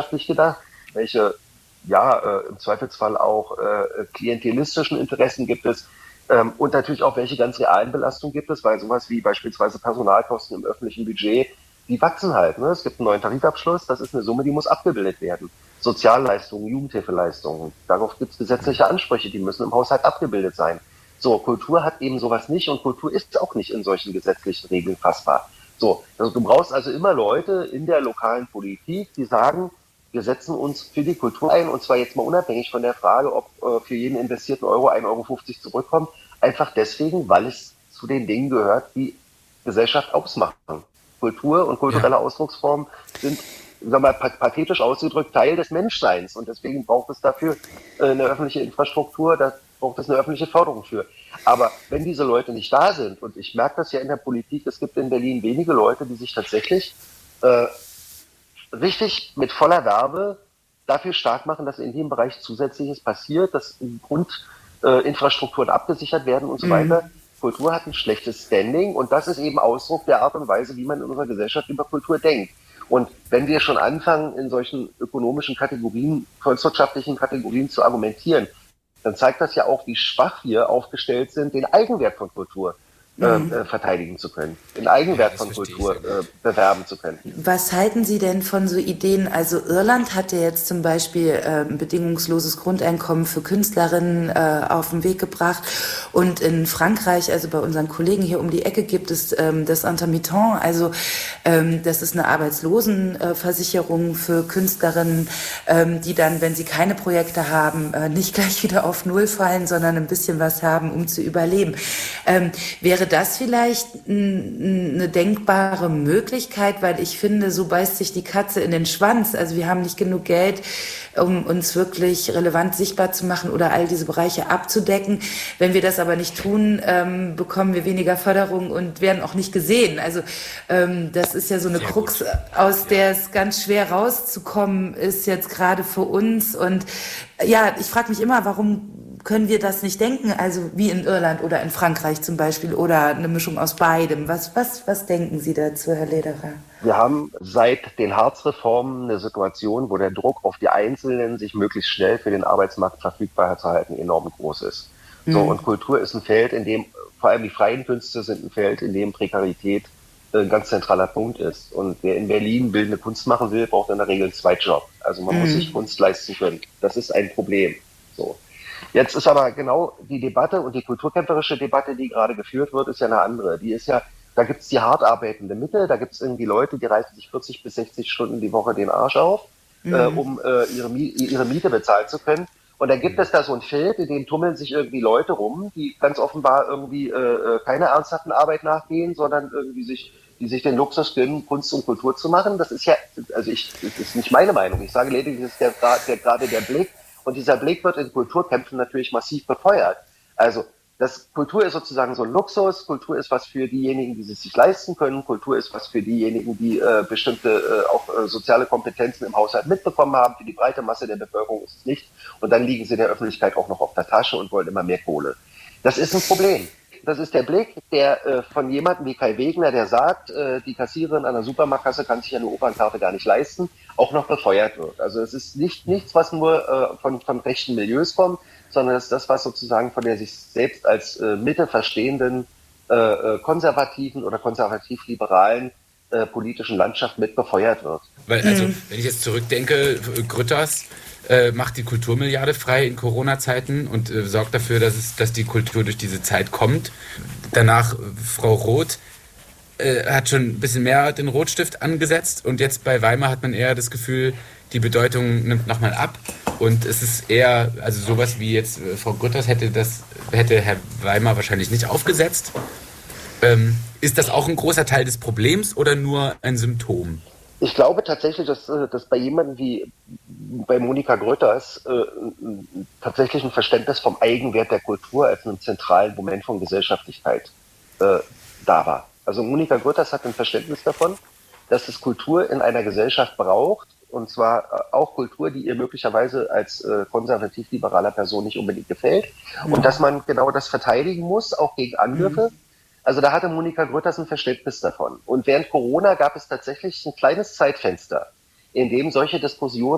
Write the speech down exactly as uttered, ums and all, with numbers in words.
wirtschaftlich gedacht, welche ja äh, im Zweifelsfall auch äh, klientelistischen Interessen gibt es ähm, und natürlich auch welche ganz realen Belastungen gibt es, weil sowas wie beispielsweise Personalkosten im öffentlichen Budget, die wachsen halt. Ne? Es gibt einen neuen Tarifabschluss, das ist eine Summe, die muss abgebildet werden. Sozialleistungen, Jugendhilfeleistungen, darauf gibt es gesetzliche Ansprüche, die müssen im Haushalt abgebildet sein. So, Kultur hat eben sowas nicht und Kultur ist auch nicht in solchen gesetzlichen Regeln fassbar. So, also du brauchst also immer Leute in der lokalen Politik, die sagen, wir setzen uns für die Kultur ein und zwar jetzt mal unabhängig von der Frage, ob äh, für jeden investierten Euro ein Euro fünfzig zurückkommt, einfach deswegen, weil es zu den Dingen gehört, die Gesellschaft ausmachen. Kultur und kulturelle ja. Ausdrucksformen sind, sagen wir mal, pathetisch ausgedrückt, Teil des Menschseins und deswegen braucht es dafür äh, eine öffentliche Infrastruktur, da braucht es eine öffentliche Förderung für. Aber wenn diese Leute nicht da sind, und ich merke das ja in der Politik, es gibt in Berlin wenige Leute, die sich tatsächlich äh, richtig mit voller Werbe dafür stark machen, dass in dem Bereich Zusätzliches passiert, dass Grundinfrastrukturen äh, abgesichert werden und so mhm. weiter. Kultur hat ein schlechtes Standing und das ist eben Ausdruck der Art und Weise, wie man in unserer Gesellschaft über Kultur denkt. Und wenn wir schon anfangen, in solchen ökonomischen Kategorien, volkswirtschaftlichen Kategorien zu argumentieren, dann zeigt das ja auch, wie schwach wir aufgestellt sind, den Eigenwert von Kultur äh, mhm. äh, verteidigen zu können, den Eigenwert ja, von Kultur äh, bewerben zu können. Was halten Sie denn von so Ideen? Also Irland hat ja jetzt zum Beispiel äh, ein bedingungsloses Grundeinkommen für Künstlerinnen äh, auf den Weg gebracht und in Frankreich, also bei unseren Kollegen hier um die Ecke, gibt es ähm, das Intermittent, also ähm, das ist eine Arbeitslosenversicherung für Künstlerinnen, ähm, die dann, wenn sie keine Projekte haben, äh, nicht gleich wieder auf Null fallen, sondern ein bisschen was haben, um zu überleben. Ähm, wäre das vielleicht n- eine denkbare Möglichkeit, weil ich finde, so beißt sich die Katze in den Schwanz. Also wir haben nicht genug Geld, um uns wirklich relevant sichtbar zu machen oder all diese Bereiche abzudecken. Wenn wir das aber nicht tun, ähm, bekommen wir weniger Förderung und werden auch nicht gesehen. Also ähm, das ist ja so eine Sehr Krux, gut. aus der ja. es ganz schwer rauszukommen ist jetzt gerade für uns. Und ja, ich frage mich immer, warum können wir das nicht denken? Also wie in Irland oder in Frankreich zum Beispiel oder eine Mischung aus beidem. Was, was, was denken Sie dazu, Herr Lederer? Wir haben seit den Hartz-Reformen eine Situation, wo der Druck auf die Einzelnen, sich möglichst schnell für den Arbeitsmarkt verfügbar zu halten, enorm groß ist. Mhm. So, und Kultur ist ein Feld, in dem, vor allem die freien Künste sind ein Feld, in dem Prekarität ein ganz zentraler Punkt ist. Und wer in Berlin bildende Kunst machen will, braucht in der Regel einen Zweitjob. Also man mhm. muss sich Kunst leisten können. Das ist ein Problem. So. Jetzt ist aber genau die Debatte und die kulturkämpferische Debatte, die gerade geführt wird, ist ja eine andere. Die ist ja, da gibt es die hart arbeitende Mitte, da gibt es irgendwie Leute, die reißen sich vierzig bis sechzig Stunden die Woche den Arsch auf, mhm. äh, um äh, ihre, ihre Miete bezahlen zu können. Und dann gibt es da so ein Feld, in dem tummeln sich irgendwie Leute rum, die ganz offenbar irgendwie äh, keine ernsthaften Arbeit nachgehen, sondern irgendwie sich, die sich den Luxus gönnen, Kunst und Kultur zu machen. Das ist ja, also ich, das ist nicht meine Meinung. Ich sage lediglich, das ist der, der, gerade der Blick. Und dieser Blick wird in Kulturkämpfen natürlich massiv befeuert. Also das Kultur ist sozusagen so ein Luxus, Kultur ist was für diejenigen, die es sich leisten können, Kultur ist was für diejenigen, die äh, bestimmte äh, auch äh, soziale Kompetenzen im Haushalt mitbekommen haben, für die breite Masse der Bevölkerung ist es nicht. Und dann liegen sie in der Öffentlichkeit auch noch auf der Tasche und wollen immer mehr Kohle. Das ist ein Problem. Das ist der Blick, der äh, von jemandem wie Kai Wegner, der sagt, äh, die Kassiererin an der Supermarktkasse kann sich eine Opernkarte gar nicht leisten, auch noch befeuert wird. Also es ist nicht nichts, was nur äh, von, von rechten Milieus kommt, sondern es ist das, was sozusagen von der sich selbst als äh, Mitte verstehenden äh, konservativen oder konservativ-liberalen äh, politischen Landschaft mit befeuert wird. Weil, also, mhm. wenn ich jetzt zurückdenke, Grütters äh, macht die Kulturmilliarde frei in Corona-Zeiten und äh, sorgt dafür, dass, es, dass die Kultur durch diese Zeit kommt. Danach Frau Roth äh, hat schon ein bisschen mehr den Rotstift angesetzt und jetzt bei Weimar hat man eher das Gefühl, die Bedeutung nimmt nochmal ab und es ist eher, also sowas wie jetzt äh, Frau Grütters hätte das, hätte Herr Weimar wahrscheinlich nicht aufgesetzt. Ähm, ist das auch ein großer Teil des Problems oder nur ein Symptom? Ich glaube tatsächlich, dass, dass bei jemandem wie bei Monika Grütters äh, tatsächlich ein Verständnis vom Eigenwert der Kultur als einem zentralen Moment von Gesellschaftlichkeit äh, da war. Also Monika Grütters hat ein Verständnis davon, dass es Kultur in einer Gesellschaft braucht, und zwar auch Kultur, die ihr möglicherweise als äh, konservativ-liberaler Person nicht unbedingt gefällt, mhm. und dass man genau das verteidigen muss, auch gegen Angriffe. Mhm. Also da hatte Monika Grütters ein Verständnis davon. Und während Corona gab es tatsächlich ein kleines Zeitfenster, in dem solche Diskussionen